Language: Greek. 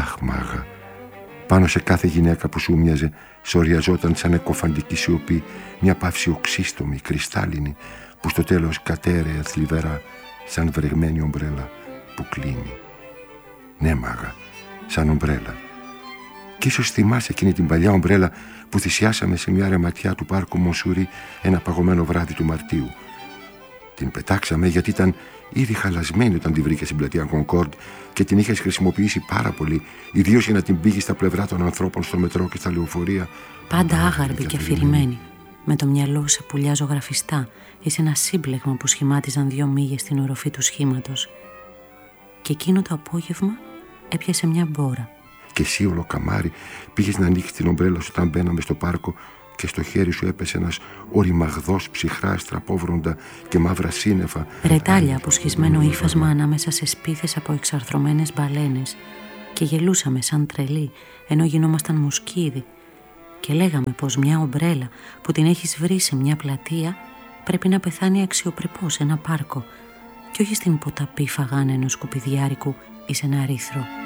Αχ, μάγα, πάνω σε κάθε γυναίκα που σου μοιάζε σοριαζόταν σαν εκοφαντική σιωπή μια παύση οξύστομη, κρυστάλλινη, που στο τέλος κατέρεε θλιβερά σαν βρεγμένη ομπρέλα που κλείνει. Ναι, μάγα, σαν ομπρέλα. Κι ίσως θυμάσαι εκείνη την παλιά ομπρέλα που θυσιάσαμε σε μια ρεματιά του πάρκου Μοσούρι ένα παγωμένο βράδυ του Μαρτίου. Την πετάξαμε γιατί ήταν ήδη χαλασμένη όταν τη βρήκε στην πλατεία Κονκόρντ και την είχες χρησιμοποιήσει πάρα πολύ, ιδίως για να την πήγεις στα πλευρά των ανθρώπων στο μετρό και στα λεωφορεία. Πάντα άγαρμπη και αφηρημένη, με το μυαλό σε πουλιά ζωγραφιστά ή σε ένα σύμπλεγμα που σχημάτιζαν δύο μύγες στην οροφή του σχήματος. Και εκείνο το απόγευμα έπιασε μια μπόρα. Και εσύ, ολοκαμάρι, πήγες να ανοίξεις την ομπρέλα σου όταν μπαίναμε στο πάρκο και στο χέρι σου έπεσε ένας οριμαγδός ψυχρά στραπόβροντα και μαύρα σύννεφα. Ρετάλια από σχισμένο ύφασμα ανάμεσα σε σπίθες από εξαρθρωμένες μπαλένες. Και γελούσαμε σαν τρελοί, ενώ γινόμασταν μουσκίδι. Και λέγαμε πως μια ομπρέλα που την έχεις βρει σε μια πλατεία πρέπει να πεθάνει αξιοπρεπώς σε ένα πάρκο και όχι στην ποταπή φαγάνα ενός σκουπιδιάρικου ή σε ένα ρήθρο.